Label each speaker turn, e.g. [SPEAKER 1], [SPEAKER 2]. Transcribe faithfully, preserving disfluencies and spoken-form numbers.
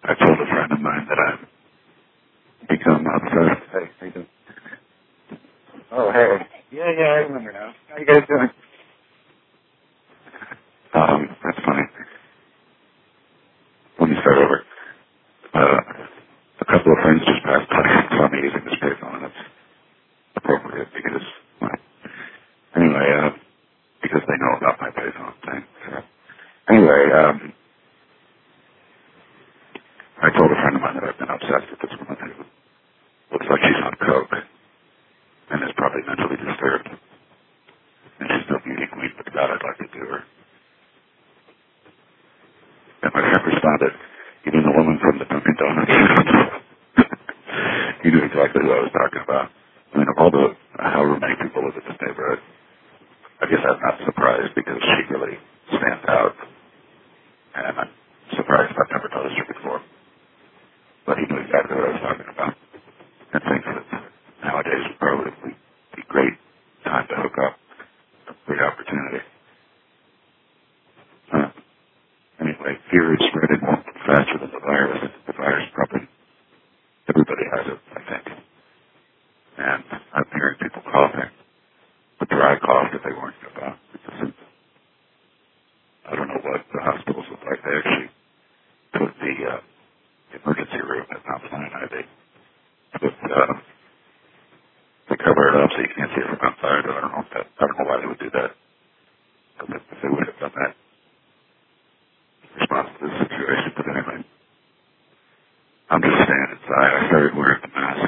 [SPEAKER 1] I told a friend of mine that I've become obsessed. Hey, how you doing? Oh, hey. Yeah, yeah, I remember now. How you guys doing? Um, that's funny. Let me start over. Uh, a couple of friends just passed by and saw me using this payphone, and it's appropriate because, well, anyway, uh, because they know about my payphone thing. So, anyway, um, I told a friend of mine that I've been obsessed with this woman who looks like she's on coke and is probably mentally disturbed. And she's no beauty queen, but God, I'd like to do her. And my friend responded, you mean the woman from the Dunkin' Donuts? He knew exactly who I was talking about. I mean, of all the, however many people live in this neighborhood, I guess I'm not surprised because she really stands out. And I'm surprised I've never noticed her before. But he knew exactly what I was talking about. And thinks that nowadays would probably be a great time to hook up. A great opportunity. Uh, anyway, fear is spreading more faster than the virus. The virus probably, everybody has it, I think. And I'm hearing people coughing. A dry cough that they weren't about. I don't know what the hospitals look like. They actually put the uh, emergency room at Mount Sinai. They put, uh, they cover it up so you can't see it from outside. I don't know if that, I don't know why they would do that. But if they would have done that in response to this situation, but anyway, I'm just staying inside. I started wearing the mask